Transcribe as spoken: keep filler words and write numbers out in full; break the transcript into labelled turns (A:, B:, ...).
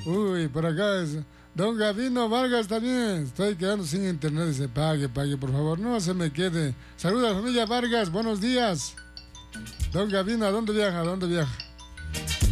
A: Uy, por acá es Don Gavino Vargas también. Estoy quedando sin internet. Dice, pague, pague, por favor. No se me quede. Saluda, familia Vargas. Buenos días. Don Gavino, ¿a dónde viaja? ¿A dónde viaja?